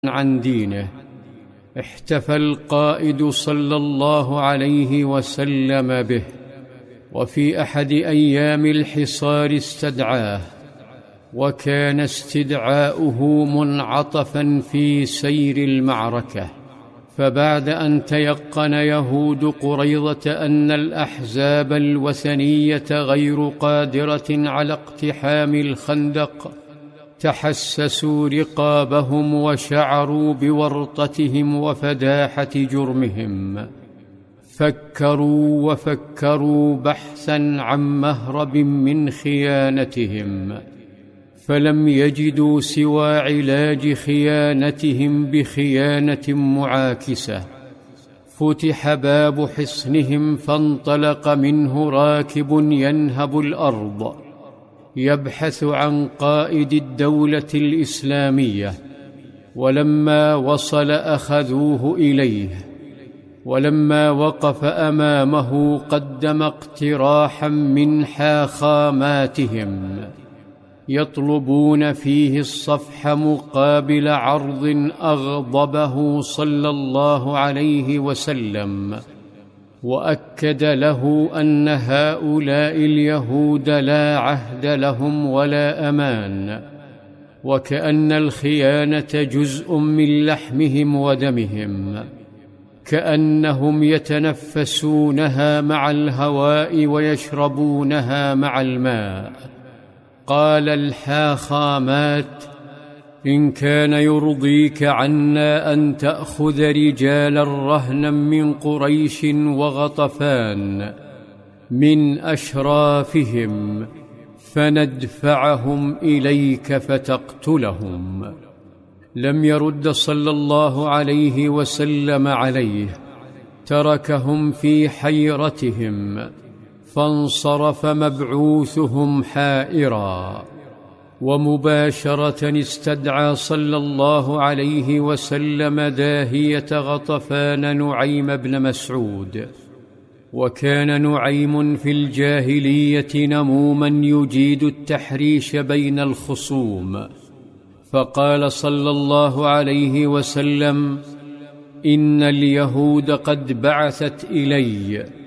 عن دينه. احتفى القائد صلى الله عليه وسلم به، وفي أحد أيام الحصار استدعاه، وكان استدعاؤه منعطفا في سير المعركة. فبعد أن تيقن يهود قريظة أن الأحزاب الوثنية غير قادرة على اقتحام الخندق، تحسسوا رقابهم وشعروا بورطتهم وفداحة جرمهم، فكروا وفكروا بحثا عن مهرب من خيانتهم، فلم يجدوا سوى علاج خيانتهم بخيانة معاكسة. فتح باب حصنهم، فانطلق منه راكب ينهب الأرض يبحث عن قائد الدولة الإسلامية، ولما وصل أخذوه إليه، ولما وقف أمامه قدم اقتراحا من حاخاماتهم يطلبون فيه الصفح مقابل عرض أغضبه صلى الله عليه وسلم، وأكد له أن هؤلاء اليهود لا عهد لهم ولا أمان، وكأن الخيانة جزء من لحمهم ودمهم، كأنهم يتنفسونها مع الهواء ويشربونها مع الماء. قال الحاخامات: إن كان يرضيك عنا أن تأخذ رجالا رهنا من قريش وغطفان من أشرافهم فندفعهم إليك فتقتلهم. لم يرد صلى الله عليه وسلم عليه، تركهم في حيرتهم، فانصرف مبعوثهم حائرا. ومباشرة استدعى صلى الله عليه وسلم داهية غطفان نعيم بن مسعود. وكان نعيم في الجاهلية نموما يجيد التحريش بين الخصوم، فقال صلى الله عليه وسلم: إن اليهود قد بعثت إلي